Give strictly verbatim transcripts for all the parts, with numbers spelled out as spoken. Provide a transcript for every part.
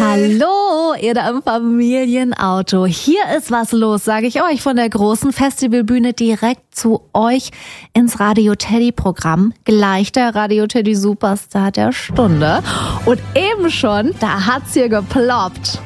Hallo, ihr da im Familienauto. Hier ist was los, sage ich euch, von der großen Festivalbühne direkt zu euch ins Radio Teddy Programm. Gleich der Radio Teddy Superstar der Stunde. Und eben schon, da hat's hier geploppt.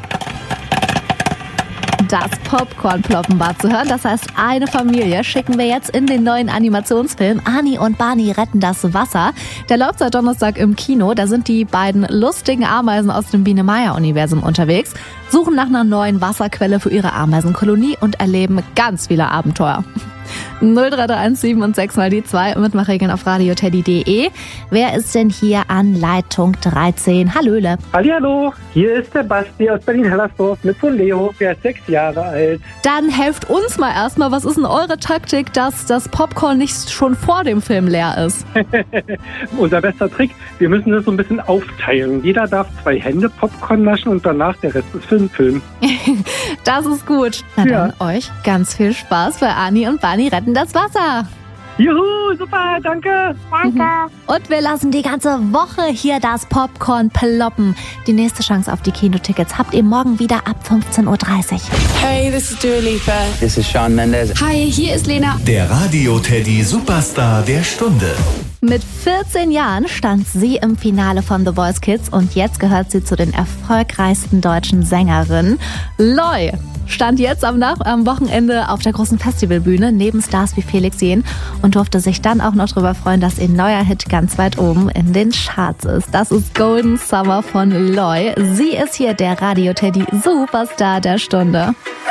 Das Popcorn-Ploppen war zu hören. Das heißt, eine Familie schicken wir jetzt in den neuen Animationsfilm Ani und Barney retten das Wasser. Der läuft seit Donnerstag im Kino. Da sind die beiden lustigen Ameisen aus dem Biene-Meier-Universum unterwegs, suchen nach einer neuen Wasserquelle für ihre Ameisenkolonie und erleben ganz viele Abenteuer. null drei drei eins sieben und sechs mal die zwei, Mitmachregeln auf radioteddy punkt de. Wer ist denn hier an Leitung dreizehn? Hallöle. Hallihallo, hier ist der Basti aus Berlin-Hellersdorf mit von Leo, der ist sechs Jahre alt. Dann helft uns mal erstmal, was ist denn eure Taktik, dass das Popcorn nicht schon vor dem Film leer ist? Unser bester Trick, wir müssen das so ein bisschen aufteilen. Jeder darf zwei Hände Popcorn naschen und danach der Rest ist Filmfilm. Das ist gut. Na Ja. dann euch ganz viel Spaß bei Ani und Barney retten das Wasser. Juhu, super, danke. Danke. Und wir lassen die ganze Woche hier das Popcorn ploppen. Die nächste Chance auf die Kinotickets habt ihr morgen wieder ab fünfzehn Uhr dreißig. Hey, this is Dua Lipa. This is Shawn Mendes. Hi, hier ist Lena. Der Radio Teddy Superstar der Stunde. Mit vierzehn Jahren stand sie im Finale von The Voice Kids und jetzt gehört sie zu den erfolgreichsten deutschen Sängerinnen. Loi stand jetzt am, Nach- am Wochenende auf der großen Festivalbühne neben Stars wie Felix Jähn und durfte sich dann auch noch darüber freuen, dass ihr neuer Hit ganz weit oben in den Charts ist. Das ist Golden Summer von Loi. Sie ist hier der Radio Teddy Superstar der Stunde.